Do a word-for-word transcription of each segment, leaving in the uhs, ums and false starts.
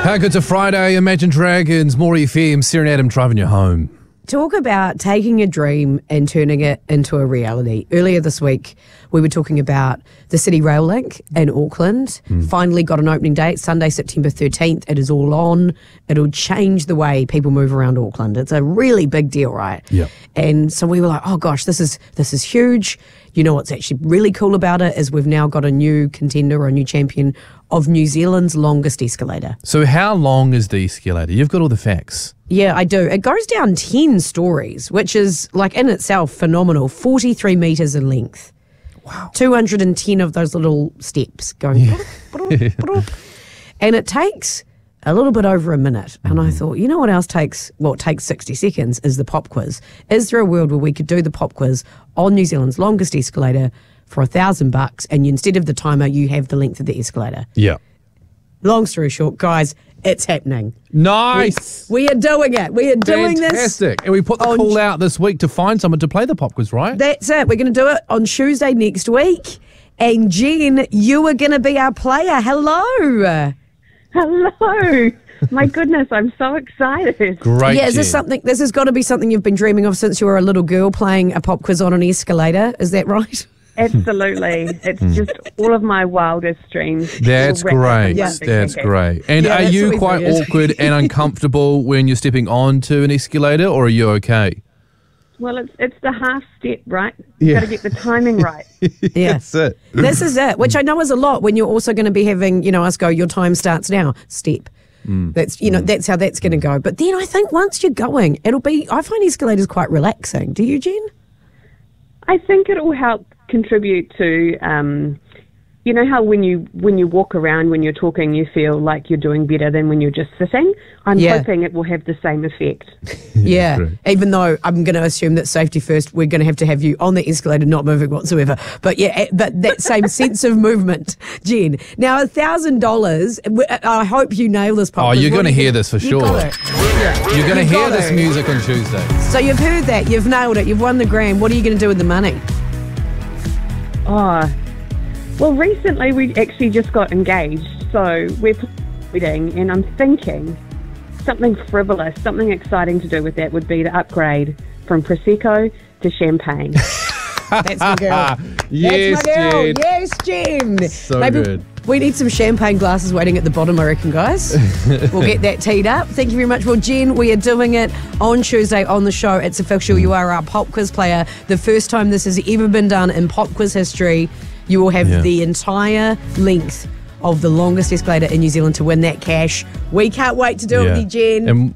How good's a Friday? Imagine Dragons, More F M, Sarah and Adam driving you home. Talk about taking a dream and turning it into a reality. Earlier this week, we were talking about the City Rail Link in Auckland. Mm. Finally got an opening date, Sunday, September thirteenth. It is all on. It'll change the way people move around Auckland. It's a really big deal, right? Yeah. And so we were like, oh gosh, this is this is huge. You know what's actually really cool about it is we've now got a new contender or a new champion of New Zealand's longest escalator. So how long is the escalator? You've got all the facts. Yeah, I do. It goes down ten stories, which is, like, in itself phenomenal. forty-three metres in length. Wow. two hundred ten of those little steps going. Yeah. And it takes a little bit over a minute. And mm. I thought, you know what else takes, well, it takes sixty seconds is the pop quiz. Is there a world where we could do the pop quiz on New Zealand's longest escalator for a thousand bucks and you, instead of the timer, you have the length of the escalator? Yeah. Long story short, guys, it's happening. Nice. We, we are doing it. We are doing Fantastic. this. Fantastic. And we put the call out this week to find someone to play the pop quiz, right? That's it. We're going to do it on Tuesday next week. And Jen, you are going to be our player. Hello. Hello. My goodness, I'm so excited. Great. Yeah, is this Jen. something, this has got to be something you've been dreaming of since you were a little girl, playing a pop quiz on an escalator. Is that right? Absolutely. It's just all of my wildest dreams. That's great. Yeah. That's great. And Yeah, are that's you what we quite figured. awkward and uncomfortable when you're stepping onto an escalator, or are you okay? Well, it's it's the half step, right? Yeah. You've got to get the timing right. Yeah. That's it. This is it, which I know is a lot when you're also going to be having, you know, us go, your time starts now, step. Mm. That's, you know, that's how that's going to go. But then I think once you're going, it'll be, I find escalators quite relaxing. Do you, Jen? I think it will help contribute to, um, you know how when you when you walk around, when you're talking, you feel like you're doing better than when you're just sitting? I'm Yeah. hoping it will have the same effect. Yeah, great. even though I'm going to assume that safety first, we're going to have to have you on the escalator, not moving whatsoever. But yeah, eh, but that same sense of movement, Jen. Now, a thousand dollars. I hope you nail this. Pop Oh, quiz. you're What going to do you hear think? this for You sure. got it. You're going to You hear got this it. music on Tuesday. So you've heard that, you've nailed it, you've won the grand. What are you going to do with the money? Oh, well, recently we actually just got engaged, so we're wedding, and I'm thinking something frivolous, something exciting to do with that would be to upgrade from Prosecco to champagne. That's my girl. Yes, That's my girl. Jen. Yes, Jen. So Maybe good. we need some champagne glasses waiting at the bottom, I reckon, guys. We'll get that teed up. Thank you very much. Well, Jen, we are doing it on Tuesday on the show. It's official. You are our pop quiz player. The first time this has ever been done in pop quiz history. You will have Yeah. the entire length of the longest escalator in New Zealand to win that cash. We can't wait to do it with you, Jen. And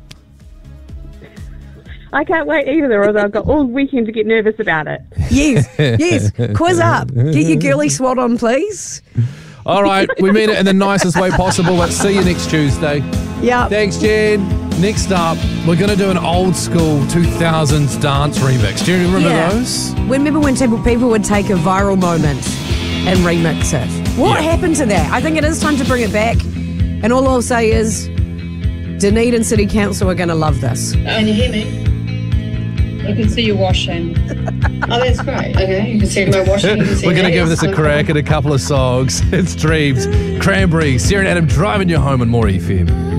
I can't wait either, although I've got all weekend to get nervous about it. Yes, yes. Quiz up. Get your girly swat on, please. all right, we mean it in the nicest way possible. Let's see you next Tuesday. Yeah. Thanks, Jen. Next up, we're going to do an old school two thousands dance remix. Do you remember Yeah. those? Remember when people people would take a viral moment and remix it? What Yeah. happened to that? I think it is time to bring it back. And all I'll say is, Dunedin City Council are going to love this. Can you hear me? I can see you washing. Oh, that's great. Okay, you can see my washing. You can see We're going to that. give this a crack at a couple of songs. It's Dreams, Cranberry, Sarah and Adam driving you home on More F M.